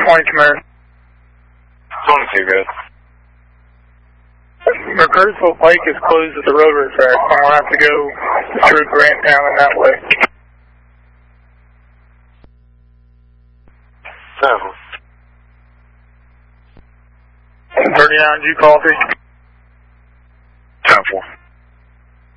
20 Camaro. 22, good. McCurdsville Pike is closed at the railroad track. I'm going to have to go through Grant Town in that way. 7. 39, G Coffee.